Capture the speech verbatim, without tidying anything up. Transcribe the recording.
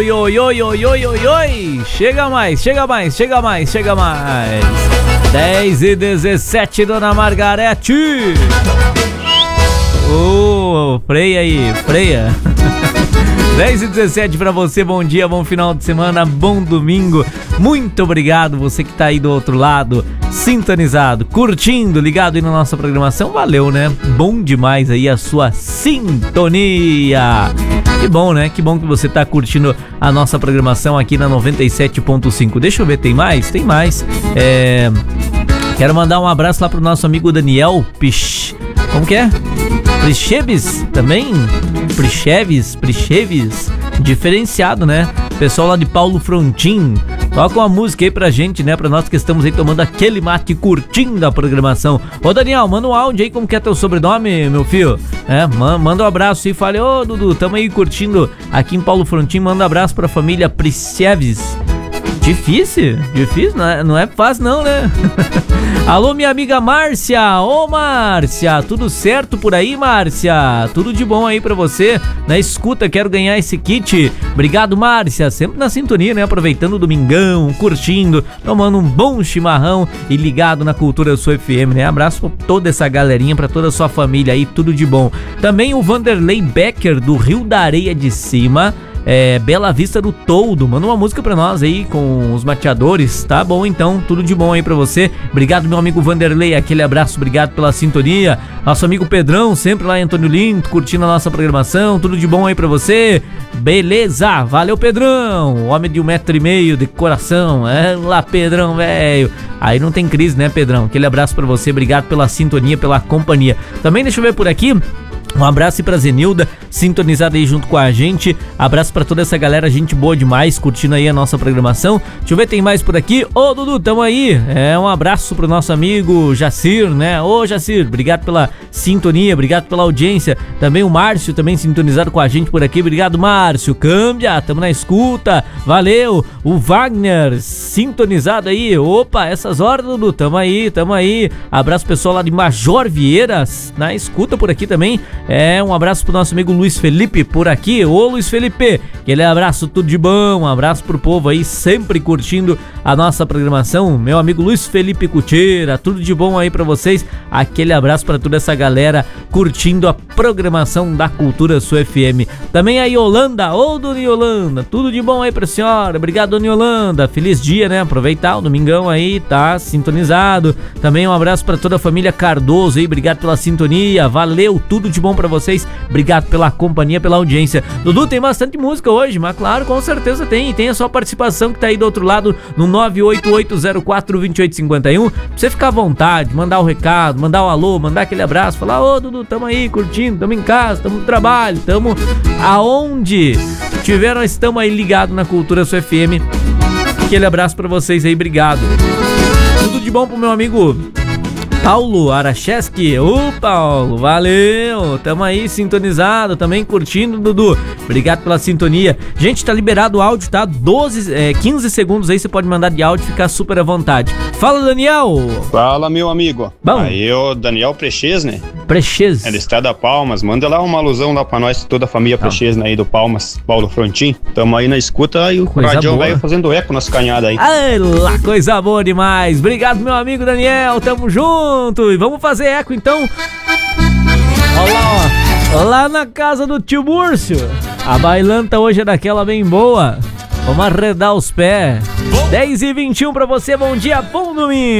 oi, oi, oi, oi, oi, oi, oi. Chega mais, chega mais, chega mais, chega mais. dez e dezessete, dona Margarete. Ô, oh, freia aí, freia. dez e dezessete pra você, bom dia, bom final de semana, bom domingo. Muito obrigado você que tá aí do outro lado, sintonizado, curtindo, ligado aí na nossa programação. Valeu, né? Bom demais aí a sua sintonia. Que bom, né? Que bom que você tá curtindo a nossa programação aqui na noventa e sete ponto cinco. Deixa eu ver, tem mais? Tem mais. É... Quero mandar um abraço lá pro nosso amigo Daniel Pich... Como que é? Pricheves também? Pricheves, Pricheves, diferenciado, né? Pessoal lá de Paulo Frontin, toca uma música aí pra gente, né? Pra nós que estamos aí tomando aquele mate, curtindo a programação. Ô Daniel, manda um áudio aí, como que é teu sobrenome, meu filho? É, manda um abraço aí, fale, ô Dudu, tamo aí curtindo aqui em Paulo Frontin, manda um abraço pra família Pricheves. Difícil, difícil, não é, não é fácil não, né? Alô, minha amiga Márcia, ô Márcia, tudo certo por aí, Márcia? Tudo de bom aí pra você, na escuta, quero ganhar esse kit. Obrigado, Márcia, sempre na sintonia, né? Aproveitando o domingão, curtindo, tomando um bom chimarrão e ligado na Cultura Sul F M, né? Abraço pra toda essa galerinha, pra toda a sua família aí, tudo de bom. Também o Vanderlei Becker, do Rio da Areia de Cima, É, Bela Vista do Toldo, manda uma música pra nós aí com os mateadores, tá bom? Então, tudo de bom aí pra você. Obrigado, meu amigo Vanderlei, aquele abraço, obrigado pela sintonia. Nosso amigo Pedrão, sempre lá em Antônio Lindo, curtindo a nossa programação, tudo de bom aí pra você. Beleza, valeu Pedrão, homem de um metro e meio de coração, é lá Pedrão, velho. Aí não tem crise, né, Pedrão? Aquele abraço pra você, obrigado pela sintonia, pela companhia. Também deixa eu ver por aqui. Um abraço aí pra Zenilda, sintonizada aí junto com a gente. Abraço pra toda essa galera, gente boa demais, curtindo aí a nossa programação. Deixa eu ver, tem mais por aqui. Ô Dudu, tamo aí. É, um abraço pro nosso amigo Jacir, né? Ô Jacir, obrigado pela sintonia, obrigado pela audiência. Também o Márcio, também sintonizado com a gente por aqui. Obrigado, Márcio. Câmbia, tamo na escuta. Valeu. O Wagner, sintonizado aí. Opa, essas horas, Dudu, tamo aí, tamo aí. Abraço pessoal lá de Major Vieiras, na escuta por aqui também. É, um abraço pro nosso amigo Luiz Felipe por aqui. Ô Luiz Felipe, aquele abraço, tudo de bom. Um abraço pro povo aí, sempre curtindo a nossa programação. Meu amigo Luiz Felipe Cuteira, tudo de bom aí pra vocês. Aquele abraço pra toda essa galera curtindo a programação da Cultura Sul F M. Também a Yolanda, ô dona Yolanda, tudo de bom aí pra senhora. Obrigado, dona Yolanda. Feliz dia, né? Aproveitar o domingão aí, tá sintonizado. Também um abraço pra toda a família Cardoso aí, obrigado pela sintonia. Valeu, tudo de bom pra vocês, obrigado pela companhia, pela audiência. Dudu, tem bastante música hoje, mas claro, com certeza tem, e tem a sua participação que tá aí do outro lado no nove oito oito zero quatro dois oito cinco um, pra você ficar à vontade, mandar o recado, mandar o alô, mandar aquele abraço, falar, ô Dudu, tamo aí curtindo, tamo em casa, tamo no trabalho, tamo aonde tiver, nós estamos aí ligados na Cultura Sul F M. Aquele abraço pra vocês aí, obrigado. Tudo de bom pro meu amigo Paulo Aracheski. Ô Paulo, valeu, tamo aí sintonizado, também curtindo, Dudu, obrigado pela sintonia. Gente, tá liberado o áudio, tá? doze, é, quinze segundos aí, você pode mandar de áudio, ficar super à vontade. Fala, Daniel. Fala, meu amigo. Bom. Aí o Daniel Prechesne, Prechesne, ele está da Palmas, manda lá uma alusão lá pra nós, toda a família Tá. Prechesne aí do Palmas, Paulo Frontin. Tamo aí na escuta e o Coisa radião boa. velho fazendo eco nas canhadas aí. ai lá, coisa boa demais. Obrigado, meu amigo Daniel, tamo junto. E vamos fazer eco então. Olha lá, ó, lá na casa do tio Múrcio. A bailanta hoje é daquela bem boa. Vamos arredar os pés. dez e vinte e um pra você, bom dia, bom domingo.